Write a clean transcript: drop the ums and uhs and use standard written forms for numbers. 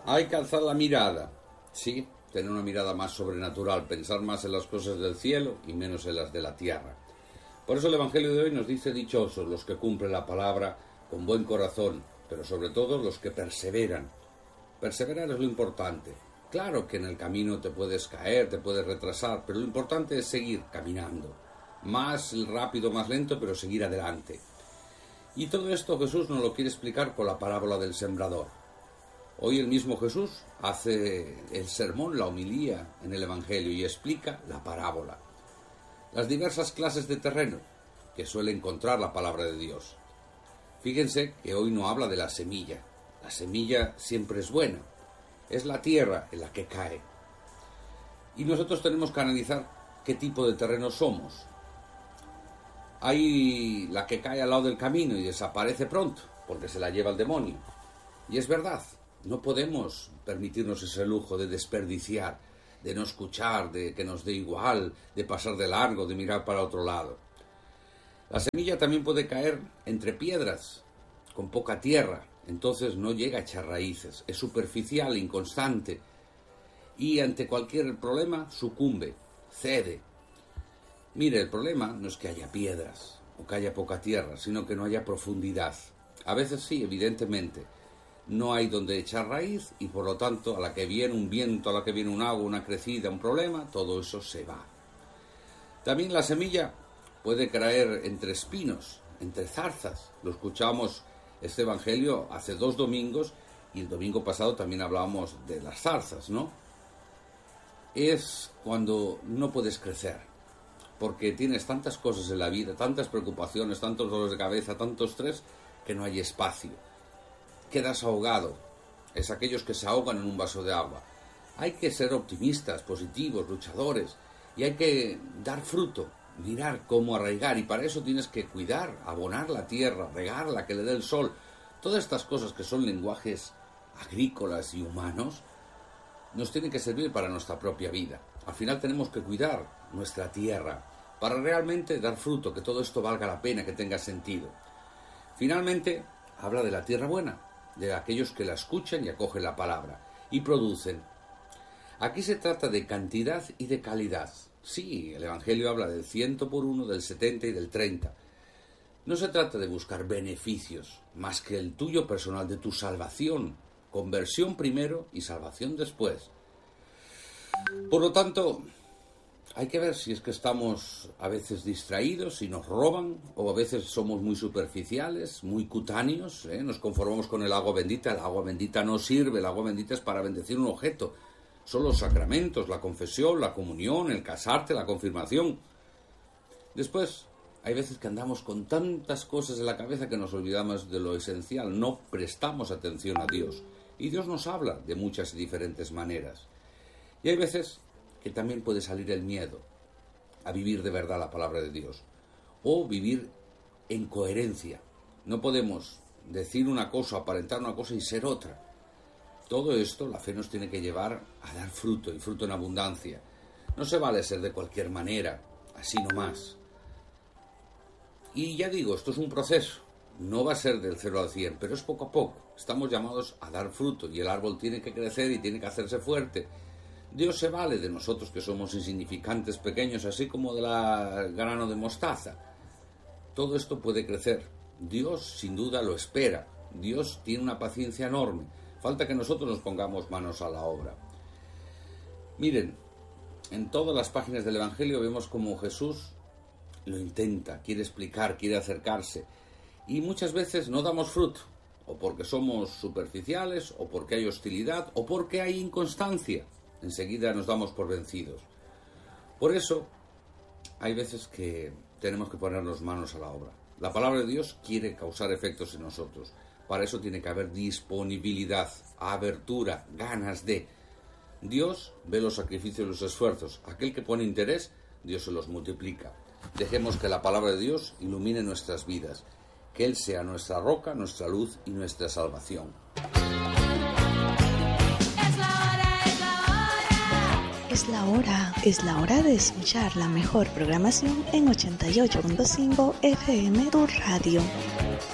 Hay que alzar la mirada, sí, tener una mirada más sobrenatural, pensar más en las cosas del cielo y menos en las de la tierra. Por eso el Evangelio de hoy nos dice: dichosos los que cumplen la palabra con buen corazón, pero sobre todo los que perseveran. Perseverar es lo importante. Claro que en el camino te puedes caer, te puedes retrasar, pero lo importante es seguir caminando. Más rápido, más lento, pero seguir adelante. Y todo esto Jesús nos lo quiere explicar con la parábola del sembrador. Hoy el mismo Jesús hace el sermón, la homilía en el Evangelio y explica la parábola. Las diversas clases de terreno que suele encontrar la palabra de Dios. Fíjense que hoy no habla de la semilla. La semilla siempre es buena. Es la tierra en la que cae. Y nosotros tenemos que analizar qué tipo de terreno somos. Hay la que cae al lado del camino y desaparece pronto, porque se la lleva el demonio. Y es verdad, no podemos permitirnos ese lujo de desperdiciar, de no escuchar, de que nos dé igual, de pasar de largo, de mirar para otro lado. La semilla también puede caer entre piedras, con poca tierra, entonces no llega a echar raíces, es superficial, inconstante, y ante cualquier problema sucumbe, cede. Mire, el problema no es que haya piedras o que haya poca tierra, sino que no haya profundidad. A veces sí, evidentemente, no hay donde echar raíz y por lo tanto a la que viene un viento, a la que viene un agua, una crecida, un problema, todo eso se va. También la semilla puede caer entre espinos, entre zarzas. Lo escuchamos este Evangelio hace 2 domingos y el domingo pasado también hablábamos de las zarzas, ¿no? Es cuando no puedes crecer, porque tienes tantas cosas en la vida, tantas preocupaciones, tantos dolores de cabeza, tanto estrés, que no hay espacio. Quedas ahogado. Es aquellos que se ahogan en un vaso de agua. Hay que ser optimistas, positivos, luchadores, y hay que dar fruto, mirar cómo arraigar, y para eso tienes que cuidar, abonar la tierra, regarla, que le dé el sol. Todas estas cosas que son lenguajes agrícolas y humanos nos tienen que servir para nuestra propia vida. Al final tenemos que cuidar nuestra tierra para realmente dar fruto, que todo esto valga la pena, que tenga sentido. Finalmente, habla de la tierra buena, de aquellos que la escuchan y acogen la palabra y producen. Aquí se trata de cantidad y de calidad. Sí, el Evangelio habla del 100 por 1, del 70 y del 30. No se trata de buscar beneficios, más que el tuyo personal, de tu salvación. Conversión primero y salvación después. Por lo tanto, hay que ver si es que estamos a veces distraídos y nos roban, o a veces somos muy superficiales, muy cutáneos, nos conformamos con el agua bendita. El agua bendita no sirve, el agua bendita es para bendecir un objeto. Son los sacramentos, la confesión, la comunión, el casarte, la confirmación. Después, hay veces que andamos con tantas cosas en la cabeza que nos olvidamos de lo esencial, no prestamos atención a Dios. Y Dios nos habla de muchas y diferentes maneras. Y hay veces que también puede salir el miedo a vivir de verdad la palabra de Dios, o vivir en coherencia. No podemos decir una cosa, aparentar una cosa y ser otra. Todo esto, la fe nos tiene que llevar a dar fruto, y fruto en abundancia. No se vale ser de cualquier manera, así nomás. Y ya digo, esto es un proceso. No va a ser del 0 al 100, pero es poco a poco. Estamos llamados a dar fruto y el árbol tiene que crecer y tiene que hacerse fuerte. Dios se vale de nosotros que somos insignificantes, pequeños, así como del grano de mostaza. Todo esto puede crecer. Dios sin duda lo espera. Dios tiene una paciencia enorme. Falta que nosotros nos pongamos manos a la obra. Miren, en todas las páginas del Evangelio vemos como Jesús lo intenta, quiere explicar, quiere acercarse. Y muchas veces no damos fruto, o porque somos superficiales, o porque hay hostilidad, o porque hay inconstancia. Enseguida nos damos por vencidos. Por eso, hay veces que tenemos que ponernos manos a la obra. La palabra de Dios quiere causar efectos en nosotros. Para eso tiene que haber disponibilidad, abertura, ganas de. Dios ve los sacrificios y los esfuerzos. Aquel que pone interés, Dios se los multiplica. Dejemos que la palabra de Dios ilumine nuestras vidas. Que Él sea nuestra roca, nuestra luz y nuestra salvación. Es la hora de escuchar la mejor programación en 88.5 FM Tu Radio.